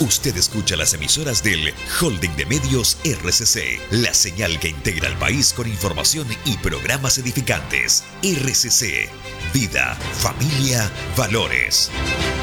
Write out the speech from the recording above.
Usted escucha las emisoras del Holding de Medios RCC, la señal que integra al país con información y programas edificantes. RCC, vida, familia, valores.